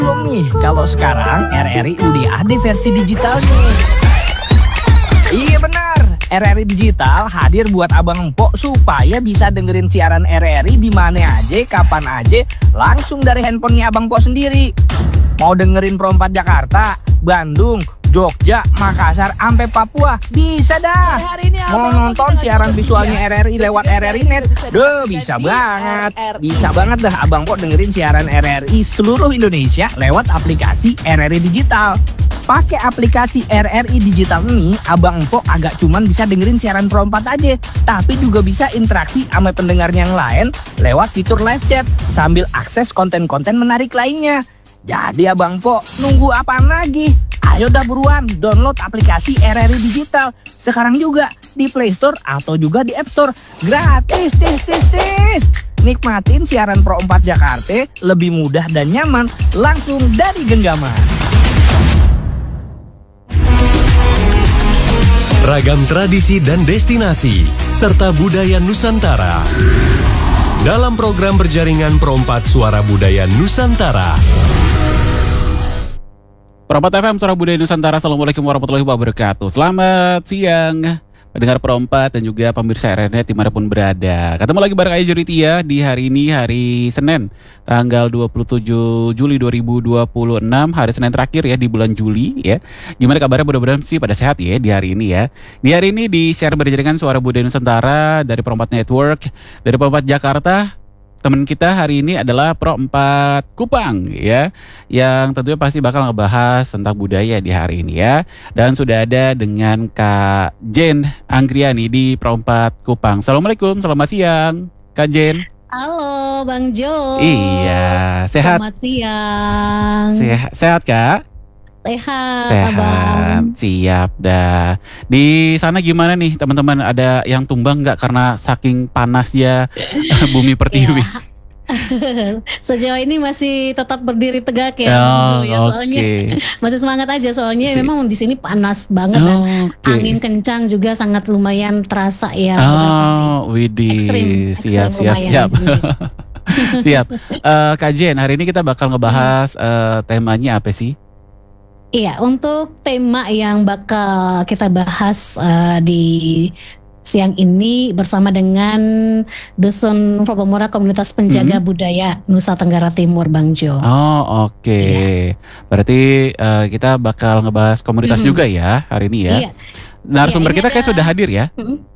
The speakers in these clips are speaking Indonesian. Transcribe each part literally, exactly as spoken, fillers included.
Belum nih, kalau sekarang R R I udah ada versi digitalnya. Iya benar, R R I Digital hadir buat abang empok supaya bisa dengerin siaran R R I di mana aja, kapan aja, langsung dari handphonenya abang empok sendiri. Mau dengerin Pro empat Jakarta, Bandung, Jogja, Makassar, sampai Papua, bisa dah. Mau nonton siaran visualnya R R I lewat R R I Net, duh bisa banget. Bisa banget dah abang pok dengerin siaran R R I seluruh Indonesia lewat aplikasi R R I Digital. Pakai aplikasi R R I Digital ini, abang empok agak cuman bisa dengerin siaran Pro empat aja, tapi juga bisa interaksi sama pendengar yang lain lewat fitur live chat sambil akses konten-konten menarik lainnya. Jadi abang empok nunggu apaan lagi? Ayo dah buruan download aplikasi R R I Digital sekarang juga di Play Store atau juga di App Store. Gratis, tis, tis, tis. Nikmatin siaran Pro empat Jakarta lebih mudah dan nyaman langsung dari genggaman. Ragam tradisi dan destinasi serta budaya Nusantara dalam program berjaringan Pro empat Suara Budaya Nusantara. Pro empat F M Suara Budaya Nusantara. Assalamualaikum warahmatullahi wabarakatuh. Selamat siang pendengar Pro empat dan juga pemirsa R R I Net dimanapun berada. Ketemu lagi bareng Ayu Juritia di hari ini, hari Senin tanggal dua puluh tujuh Juli dua ribu dua puluh enam, hari Senin terakhir ya di bulan Juli ya. Gimana kabarnya? Mudah-mudahan sih pada sehat ya di hari ini ya. Di hari ini di share berjaringan Suara Budaya Nusantara dari Pro empat Network, dari Pro empat Jakarta. Teman kita hari ini adalah Pro empat Kupang ya, yang tentunya pasti bakal ngebahas tentang budaya di hari ini ya. Dan sudah ada dengan Kak Jen Anggriani di Pro empat Kupang. Assalamualaikum, selamat siang Kak Jen. Halo Bang Jo. Iya, sehat. Selamat siang. Sehat, sehat Kak? Sehat, Sehat, Abang. Siap dah. Di sana gimana nih teman-teman? Ada yang tumbang nggak karena saking panasnya bumi pertiwi? Ya. Sejauh ini masih tetap berdiri tegak ya, Oh, Bang Jo ya. Soalnya okay. masih semangat aja soalnya Sip. memang di sini panas banget dan Okay. angin kencang juga sangat lumayan terasa ya. Oh, widih. Ekstrim, Siap, ekstrim siap, lumayan, siap. Bang Jo. Siap. Eh, Kak Jen, hari ini kita bakal ngebahas eh, temanya apa sih? Iya, untuk tema yang bakal kita bahas uh, di siang ini bersama dengan Dusun Flobamora Komunitas Penjaga Hmm. Budaya Nusa Tenggara Timur, Bang Jo. Oh, oke. Iya. Berarti eh, kita bakal ngebahas komunitas Mm-mm. juga ya hari ini ya. Iya, Narasumber Iya, ini kita kayak ada- sudah hadir ya? Mm-mm.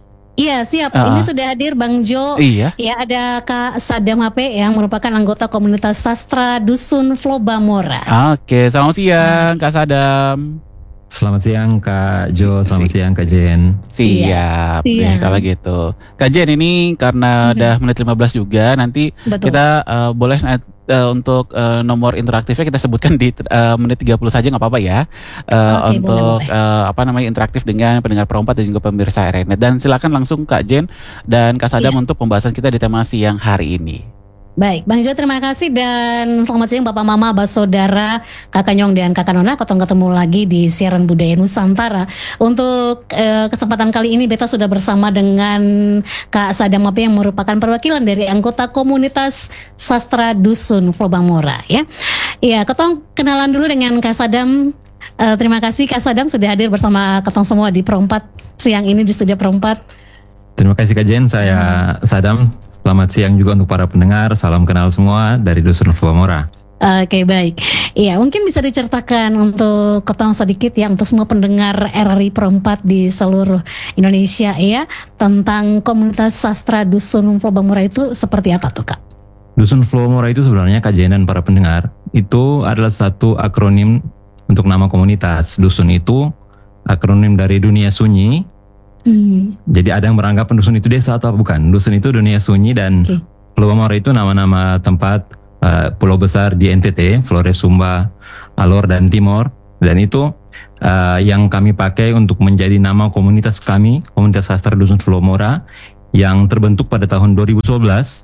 Iya siap. Ah, Ini ah. sudah hadir Bang Jo. Iya. Ya, ada Kak Sadam H P yang merupakan anggota komunitas sastra Dusun Flobamora. Oke, selamat siang Kak Sadam. Selamat siang Kak Jo, selamat Si- siang Kak Jen. Siap, Iya. deh kalau gitu. Kak Jen, ini karena Mhm. udah menit lima belas juga, nanti Betul. kita eh, boleh eh, untuk eh, nomor interaktifnya kita sebutkan di eh, menit tiga puluh saja, nggak apa-apa ya. Eh, Oke, untuk boleh, eh, apa namanya interaktif dengan pendengar Pro empat dan juga pemirsa R R I Net. Dan silakan langsung Kak Jen dan Kak Sadam Iya. untuk pembahasan kita di tema siang hari ini. Baik, Bang Jo terima kasih dan selamat siang Bapak Mama, Abah Saudara, Kakak Nyong dan Kakak Nona. Ketemu ketemu lagi di siaran budaya Nusantara. Untuk eh, kesempatan kali ini Beta sudah bersama dengan Kak Sadam Ape yang merupakan perwakilan dari anggota komunitas sastra Dusun Flobamora ya. Iya, ketong kenalan dulu dengan Kak Sadam. Eh, terima kasih Kak Sadam sudah hadir bersama ketong semua di Pro empat siang ini di studio Pro empat. Terima kasih Kak Jen, saya Sadam. Selamat siang juga untuk para pendengar, salam kenal semua dari Dusun Flobamora. Oke baik, iya mungkin bisa diceritakan untuk ketong sedikit ya untuk semua pendengar R R I Pro empat di seluruh Indonesia ya tentang komunitas sastra Dusun Flobamora itu seperti apa tuh Kak? Dusun Flobamora itu sebenarnya Kak Jen dan para pendengar, itu adalah satu akronim untuk nama komunitas. Dusun itu akronim dari dunia sunyi. Hmm, Jadi ada yang beranggapan dusun itu desa atau bukan. Dusun itu dunia sunyi dan Oke. Flobamora itu nama-nama tempat uh, pulau besar di N T T, Flores, Sumba, Alor dan Timor. Dan itu uh, yang kami pakai untuk menjadi nama komunitas kami, komunitas sastra Dusun Flobamora yang terbentuk pada tahun dua ribu sebelas.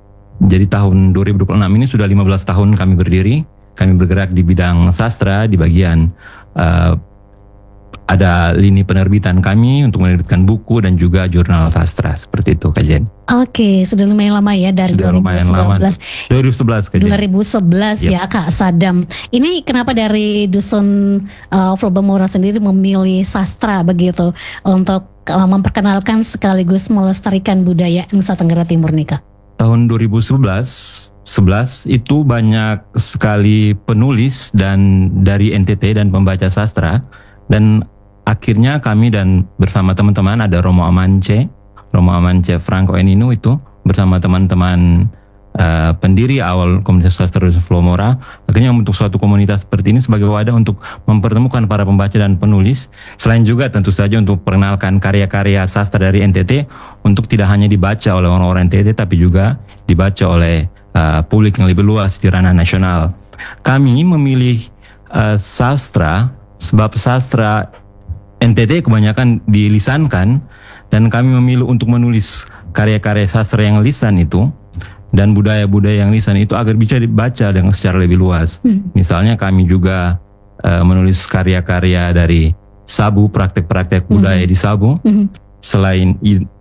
Jadi tahun dua ribu dua puluh enam ini sudah lima belas tahun kami berdiri. Kami bergerak di bidang sastra di bagian uh, ada lini penerbitan kami untuk menerbitkan buku dan juga jurnal sastra seperti itu kajian. Oke, sudah lumayan lama ya dari Sudah lumayan lama. dua ribu sebelas kajian. dua ribu sebelas Yep. ya Kak Sadam. Ini kenapa dari Dusun uh, Flobamora sendiri memilih sastra begitu untuk uh, memperkenalkan sekaligus melestarikan budaya Nusa Tenggara Timur nih Kak? Tahun dua ribu sebelas sebelas itu banyak sekali penulis dan dari N T T dan pembaca sastra, dan akhirnya kami dan bersama teman-teman ada Romo Amance, Romo Amance Franco Eninu itu bersama teman-teman uh, pendiri awal komunitas sastra Dusun Flobamora, akhirnya membentuk suatu komunitas seperti ini sebagai wadah untuk mempertemukan para pembaca dan penulis, selain juga tentu saja untuk perkenalkan karya-karya sastra dari N T T untuk tidak hanya dibaca oleh orang-orang N T T tapi juga dibaca oleh uh, publik yang lebih luas di ranah nasional. Kami memilih uh, sastra sebab sastra N T T kebanyakan dilisankan, dan kami memilih untuk menulis karya-karya sastra yang lisan itu dan budaya-budaya yang lisan itu agar bisa dibaca dengan secara lebih luas. Hmm. Misalnya kami juga uh, menulis karya-karya dari Sabu, praktek-praktek budaya hmm. di Sabu. Hmm. Selain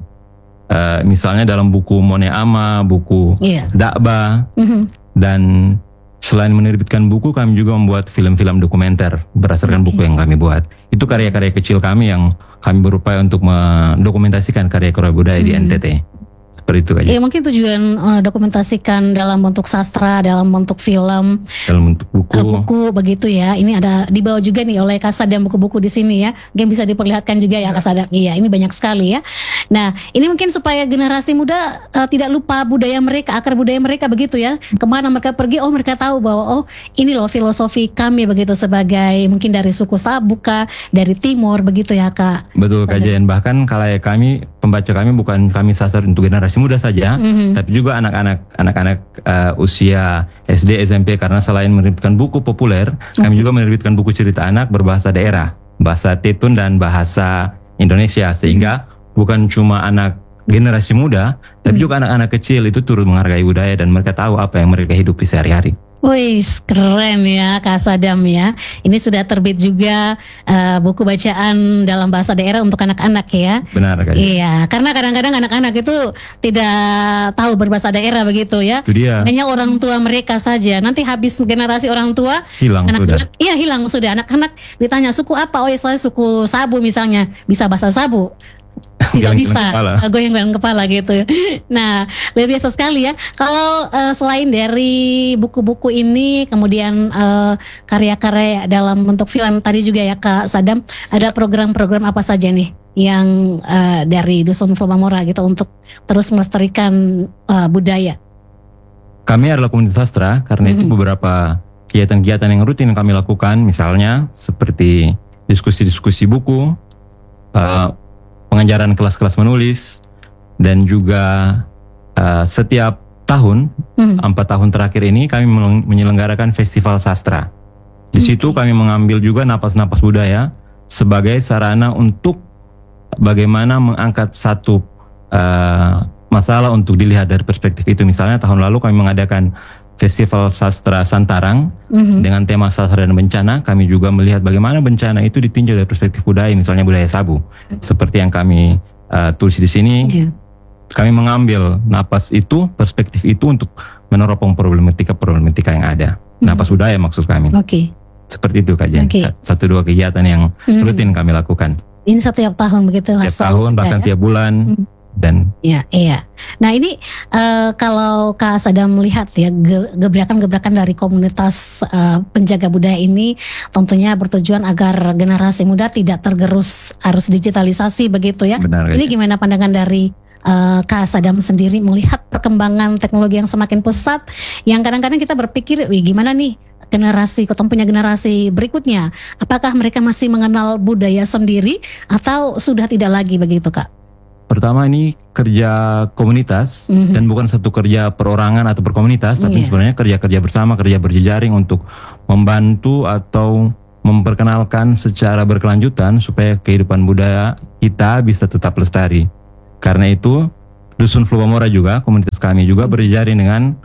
uh, misalnya dalam buku Mone Ama, buku yeah. Dakba, hmm. dan selain menerbitkan buku, kami juga membuat film-film dokumenter berdasarkan okay. buku yang kami buat. Itu karya-karya kecil kami yang kami berupaya untuk mendokumentasikan karya-karya budaya hmm. di N T T. Seperti itu aja. Ya mungkin tujuan uh, dokumentasikan dalam bentuk sastra, dalam bentuk film, dalam bentuk buku. Uh, buku begitu ya. Ini ada dibawa juga nih oleh Kak Sadam buku-buku di sini ya. Mungkin bisa diperlihatkan juga ya, ya. Kak Sadam. Iya, ini banyak sekali ya. Nah, ini mungkin supaya generasi muda uh, tidak lupa budaya mereka, akar budaya mereka begitu ya. Kemana mereka pergi, oh mereka tahu bahwa oh ini loh filosofi kami begitu sebagai mungkin dari suku Sabuka, dari Timur begitu ya Kak. Betul kajian. Bahkan kalau kami pembaca kami bukan kami sasar untuk generasi muda saja, mm-hmm. tapi juga anak-anak anak-anak uh, usia S D, S M P, karena selain menerbitkan buku populer, mm-hmm. kami juga menerbitkan buku cerita anak berbahasa daerah, bahasa Tetun dan bahasa Indonesia, sehingga mm-hmm. bukan cuma anak generasi muda, tapi mm-hmm. juga anak-anak kecil itu turut menghargai budaya dan mereka tahu apa yang mereka hidupi sehari-hari. Wih, keren ya Kak Sadam ya. Ini sudah terbit juga uh, buku bacaan dalam bahasa daerah untuk anak-anak ya. Benar Kak. Iya, karena kadang-kadang anak-anak itu tidak tahu berbahasa daerah begitu ya. Itu dia. Hanya orang tua mereka saja. Nanti habis generasi orang tua hilang anak-anak, sudah. Iya hilang sudah. Anak-anak ditanya suku apa? Oh ya saya suku Sabu misalnya. Bisa bahasa Sabu. Tidak bisa, goyang-goyang kepala gitu. Nah, luar biasa sekali ya. Kalau uh, selain dari buku-buku ini, kemudian uh, karya-karya dalam bentuk film tadi juga ya Kak Sadam, ada program-program apa saja nih yang uh, dari Dusun Flobamora gitu untuk terus melestarikan uh, budaya? Kami adalah komunitas sastra, karena mm-hmm. itu beberapa kegiatan-kegiatan yang rutin kami lakukan, misalnya seperti diskusi-diskusi buku, uh, pengajaran kelas-kelas menulis, dan juga uh, setiap tahun hmm. empat tahun terakhir ini kami menyelenggarakan festival sastra. Di okay. situ kami mengambil juga napas-napas budaya sebagai sarana untuk bagaimana mengangkat satu uh, masalah untuk dilihat dari perspektif itu. Misalnya tahun lalu kami mengadakan Festival Sastra Santarang mm-hmm. dengan tema sastra dan bencana. Kami juga melihat bagaimana bencana itu ditinjau dari perspektif budaya, misalnya budaya Sabu. Mm-hmm. Seperti yang kami uh, tulis di sini, yeah. kami mengambil napas itu, perspektif itu untuk meneropong problematika-problematika yang ada. Mm-hmm. Napas budaya maksud kami. Oke. Okay. Seperti itu kajian. Okay. Satu dua kegiatan yang mm-hmm. rutin kami lakukan. Ini setiap tahun begitu? Setiap tahun, bahkan ya? tiap bulan. Mm-hmm. Dan ya, iya. Nah ini uh, kalau Kak Sadam melihat ya ge- gebrakan-gebrakan dari komunitas uh, penjaga budaya ini tentunya bertujuan agar generasi muda tidak tergerus arus digitalisasi begitu ya. Benar, ini gimana pandangan dari uh, Kak Sadam sendiri melihat perkembangan teknologi yang semakin pesat, yang kadang-kadang kita berpikir, wih gimana nih generasi, kita punya generasi berikutnya, apakah mereka masih mengenal budaya sendiri atau sudah tidak lagi begitu Kak? Pertama ini kerja komunitas mm-hmm. dan bukan satu kerja perorangan atau berkomunitas, tapi yeah. sebenarnya kerja-kerja bersama, kerja berjejaring untuk membantu atau memperkenalkan secara berkelanjutan supaya kehidupan budaya kita bisa tetap lestari. Karena itu Dusun Flobamora juga, komunitas kami juga berjejaring dengan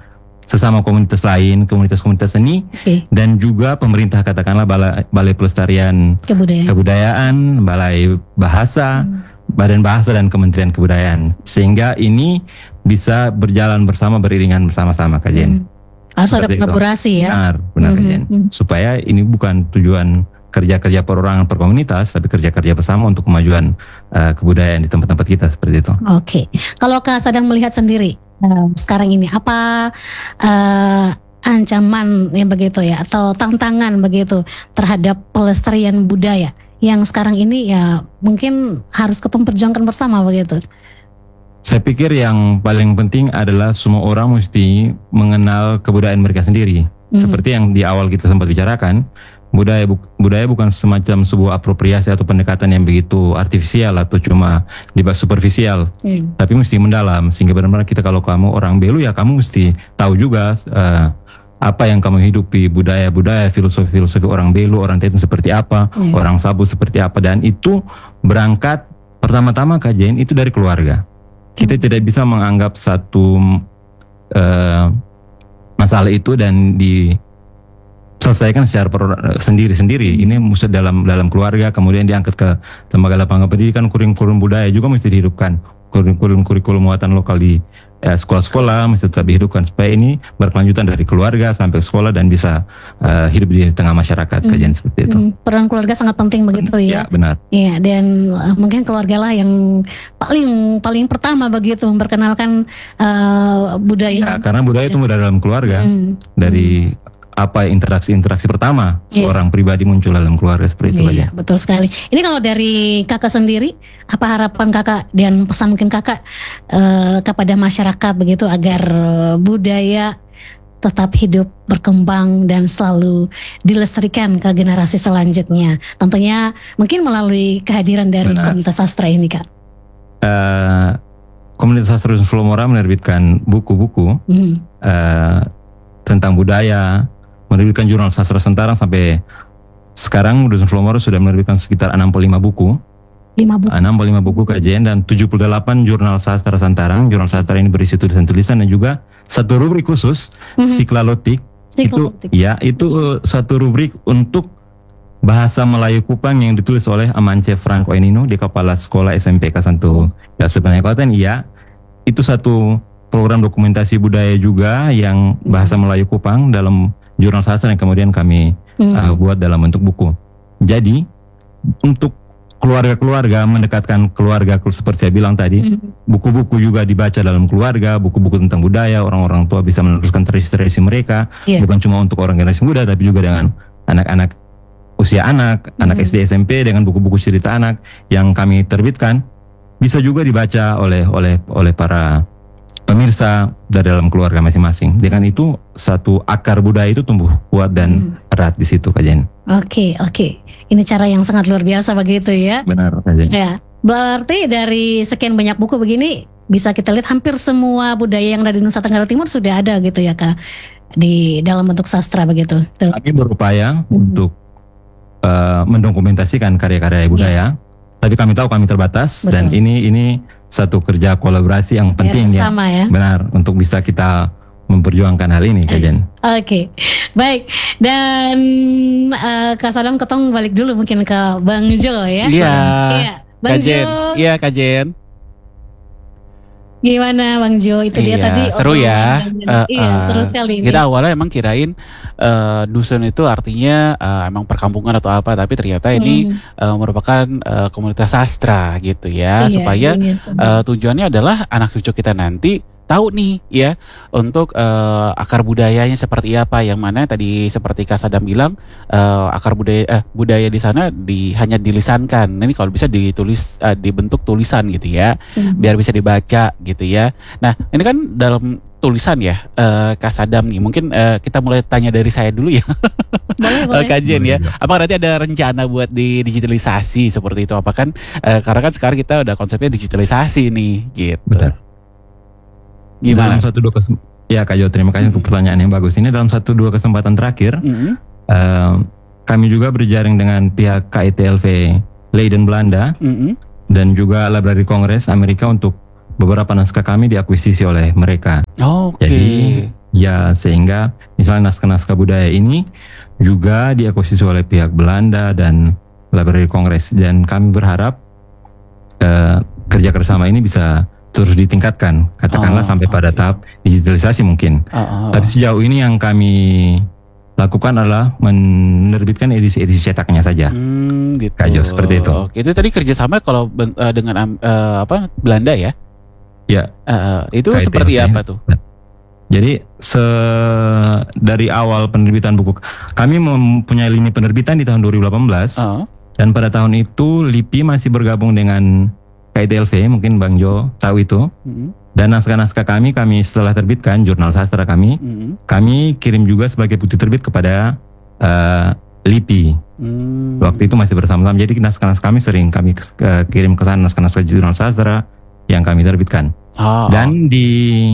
sesama komunitas lain, komunitas-komunitas seni, Oke. dan juga pemerintah, katakanlah balai, balai pelestarian Kebudayaan. kebudayaan, balai bahasa, badan bahasa dan kementerian kebudayaan, sehingga ini bisa berjalan bersama, beriringan bersama-sama kajian. Hmm. Harus ada Seperti itu. kolaborasi ya. Benar, benar Mhm, kajian. mhm. Supaya ini bukan tujuan kerja-kerja perorangan per komunitas, tapi kerja-kerja bersama untuk kemajuan uh, kebudayaan di tempat-tempat kita seperti itu. Oke, kalau Kak Sadam melihat sendiri eh, sekarang ini apa eh, ancaman yang begitu ya, atau tantangan begitu terhadap pelestarian budaya yang sekarang ini ya mungkin harus kita perjuangkan bersama begitu. Saya pikir yang paling penting adalah semua orang mesti mengenal kebudayaan mereka sendiri. Mhm. Seperti yang di awal kita sempat bicarakan, budaya bu- budaya bukan semacam sebuah apropriasi atau pendekatan yang begitu artifisial atau cuma di bawah superficial, Hmm. tapi mesti mendalam, sehingga benar-benar kita, kalau kamu orang Belu ya kamu mesti tahu juga eh, apa yang kamu hidupi, budaya-budaya, filosofi-filosofi orang Belu, orang Tetun seperti apa, Hmm. orang Sabu seperti apa, dan itu berangkat pertama-tama kajian itu dari keluarga. Kita tidak bisa menganggap satu eh, masalah itu dan diselesaikan secara per- sendiri-sendiri. Ini mesti dalam dalam keluarga, kemudian diangkat ke lembaga lapangan pendidikan, kurikulum budaya juga mesti dihidupkan. Kurikulum kurikulum muatan lokal di eh, sekolah-sekolah mesti tetap dihidupkan, supaya ini berkelanjutan dari keluarga sampai sekolah dan bisa eh, hidup di tengah masyarakat, kajian seperti itu. Hmm, peran keluarga sangat penting begitu ya. Ya, benar. Iya, dan uh, mungkin keluarga lah yang paling paling pertama begitu memperkenalkan uh, Ya, budaya. karena budaya itu dari dalam keluarga, Hmm. dari apa interaksi-interaksi pertama Iya. seorang pribadi muncul dalam keluarga seperti itu aja. Iya, betul sekali. Ini kalau dari kakak sendiri, apa harapan kakak dan pesan mungkin kakak uh, kepada masyarakat begitu agar uh, budaya tetap hidup, berkembang dan selalu dilestarikan ke generasi selanjutnya. Tentunya mungkin melalui kehadiran dari Benar. komunitas sastra ini, Kak. Eh, Komunitas Sastra Dusun Flomora menerbitkan buku-buku Hmm. eh, tentang budaya, menerbitkan jurnal sastra Sentarang. Sampai sekarang Dusun Flomora sudah menerbitkan sekitar enam puluh lima buku, Lima buku. enam puluh lima buku kajian dan tujuh puluh delapan jurnal sastra Sentarang. Jurnal sastra ini berisi tulisan-tulisan dan juga satu rubrik khusus, Mhm. Siklalotik. Itu Psikologi. ya itu uh, suatu rubrik untuk bahasa Melayu Kupang yang ditulis oleh Amance Frank Oenino di Kepala Sekolah S M P kelas satu ya sebenarnya Klaten. Iya, itu satu program dokumentasi budaya juga yang bahasa Melayu Kupang dalam jurnal sastra yang kemudian kami Hmm. uh, buat dalam bentuk buku. Jadi untuk keluarga-keluarga, mendekatkan keluarga seperti saya bilang tadi, Hmm. buku-buku juga dibaca dalam keluarga, buku-buku tentang budaya, orang-orang tua bisa meneruskan tradisi-tradisi mereka, Iya. bukan cuma untuk orang generasi muda, tapi juga dengan anak-anak usia anak, anak Mhm. S D S M P, dengan buku-buku cerita anak yang kami terbitkan, bisa juga dibaca oleh oleh oleh para pemirsa dari dalam keluarga masing-masing. Dengan itu satu akar budaya itu tumbuh kuat dan erat di situ, kajian. Oke, oke. Ini cara yang sangat luar biasa begitu ya. Benar, kajian. Ya, berarti dari sekian banyak buku begini bisa kita lihat hampir semua budaya yang ada di Nusa Tenggara Timur sudah ada gitu ya, Kak, di dalam bentuk sastra begitu. Dalam- Kami berupaya Mhm. untuk uh, mendokumentasikan karya-karya budaya, tapi kami tahu kami terbatas. Betul. Dan ini ini satu kerja kolaborasi yang penting ya, sama ya. benar, untuk bisa kita memperjuangkan hal ini, kajian. Oke, baik. Dan eh, Kak Sadam, ketong balik dulu mungkin ke Bang Jo ya. Iya. Iya, Bang Kajen. Jo. Iya, Kajen. Gimana Bang Jo? Itu dia Iya, tadi. seru ya. obrolan. Eh, iya, eh, seru sekali ini. Kita awalnya emang kirain eh, dusun itu artinya eh, emang perkampungan atau apa, tapi ternyata ini Hmm, eh, merupakan eh, komunitas sastra gitu ya, iya, supaya iya. eh, tujuannya adalah anak cucu kita nanti tahu nih ya untuk eh, akar budayanya seperti apa, yang mana tadi seperti Kak Sadam bilang eh, akar budaya eh, budaya di sana di hanya dilisankan. Ini kalau bisa ditulis eh, dibentuk tulisan gitu ya, Hmm. biar bisa dibaca gitu ya. Nah, ini kan dalam tulisan ya, eh, Kak Sadam nih. Mungkin eh, kita mulai tanya dari saya dulu ya, Boleh, eh, boleh. Kak Jen ya. Boleh, boleh. Apakah nanti ada rencana buat di digitalisasi seperti itu? Apa kan? eh, karena kan sekarang kita udah konsepnya digitalisasi nih, gitu. Benar. Gimana? Dalam satu dua kesem- ya Kak Jo, terima kasih untuk pertanyaan yang bagus ini. Dalam satu dua kesempatan terakhir, Mm-mm. eh, kami juga berjaring dengan pihak K I T L V Leiden Belanda Mm-mm. dan juga Library Congress Amerika untuk beberapa naskah kami diakuisisi oleh mereka. Oke. Jadi Ya, sehingga misalnya naskah-naskah budaya ini juga diakuisisi oleh pihak Belanda dan Library Congress, dan kami berharap uh, kerja kerjasama ini bisa terus ditingkatkan, katakanlah Oh, sampai pada oke. tahap digitalisasi mungkin. Oh, oh, Tapi sejauh ini yang kami lakukan adalah menerbitkan edisi-edisi cetaknya saja. Hmm, gitu. Kak Jo, seperti itu. Oke, itu tadi kerjasama kalau ben- eh, dengan am- eh, apa Belanda ya? Ya, Eh, eh, itu K I T L V. seperti apa tuh? jadi se dari awal penerbitan buku, kami mempunyai lini penerbitan di tahun dua ribu delapan belas, Oh, dan pada tahun itu L I P I masih bergabung dengan K I T L V, mungkin Bang Jo tahu itu. mm, Dan naskah-naskah kami, kami setelah terbitkan, jurnal sastra kami, mm, kami kirim juga sebagai bukti terbit kepada uh, L I P I. mm. Waktu itu masih bersama-sama, jadi naskah-naskah kami sering kami uh, kirim ke sana, naskah-naskah jurnal sastra yang kami terbitkan. Oh, Dan di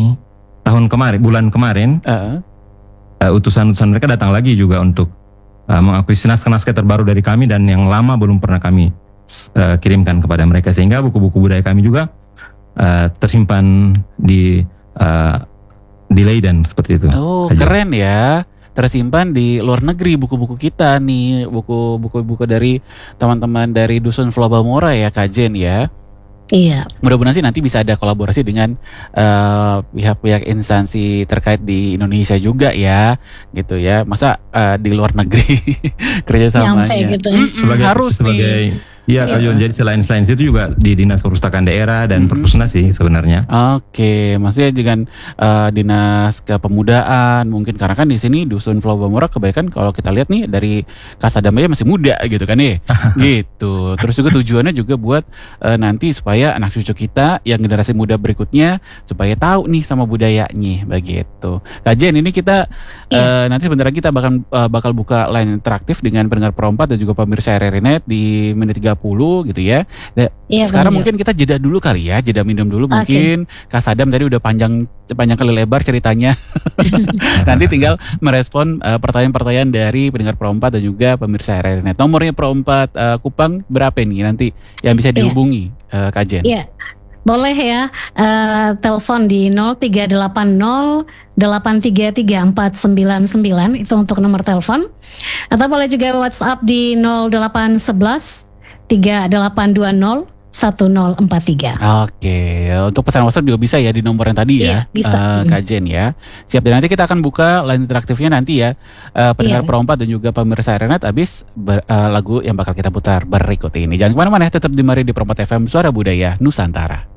tahun kemarin, bulan kemarin, eh, uh, utusan-utusan mereka datang lagi juga untuk uh, mengakuisisi naskah-naskah terbaru dari kami dan yang lama belum pernah kami uh, kirimkan kepada mereka, sehingga buku-buku budaya kami juga uh, tersimpan di uh, di Leiden seperti itu. oh Aja. keren ya. Tersimpan di luar negeri buku-buku kita nih, buku-buku dari teman-teman dari Dusun Flobamora ya, Kak Jen ya. Iya. Mudah-mudahan sih nanti bisa ada kolaborasi dengan eh, pihak-pihak instansi terkait di Indonesia juga ya, gitu ya. Masa eh, di luar negeri kerjasamanya? Nyampe gitu. Mm-mm, Sebagai harus sebagai nih. Iya, Kak Iya. Jo, jadi selain selain itu juga di Dinas Perpustakaan Daerah dan Mhm. Perpusnas sih sebenarnya. Oke, maksudnya dengan eh, dinas kepemudaan mungkin, karena kan di sini Dusun Flobamora kebanyakan kalau kita lihat nih dari Kasadam aja masih muda gitu kan ya, gitu. Terus juga tujuannya juga buat eh, nanti supaya anak cucu kita yang generasi muda berikutnya supaya tahu nih sama budayanya begitu. Kak Jen, ini kita eh, nanti sebentar lagi kita bakal eh, bakal buka line interaktif dengan pendengar Perompat dan juga pemirsa R R I Net di menit tiga puluh gitu ya. Da- Iya, Sekarang Bang Jo. mungkin kita jeda dulu kali ya, jeda minum dulu Oke. mungkin. Kak Sadam tadi udah panjang panjang kali lebar ceritanya. Nanti tinggal merespon eh, pertanyaan-pertanyaan dari pendengar Perompat dan juga pemirsa R R I Net. Nomornya Perompat eh, Kupang berapa nih nanti yang bisa Iya. dihubungi eh, Kak Jen? Iya. Boleh ya, eh, telepon di nol tiga delapan nol delapan tiga tiga empat sembilan sembilan, itu untuk nomor telepon. Atau boleh juga WhatsApp di nol delapan satu satu tiga delapan dua nol satu nol empat tiga. Oke, untuk pesan WhatsApp juga bisa ya di nomor yang tadi ya, Iya, bisa. eh, Kak Jen ya. Siap, dan nanti kita akan buka line interaktifnya nanti ya, eh, pendengar Iya. Perompat dan juga pemirsa R R I Net abis ber- eh, lagu yang bakal kita putar berikut ini. Jangan kemana-mana, tetap di Mari di Perompat F M, Suara Budaya Nusantara.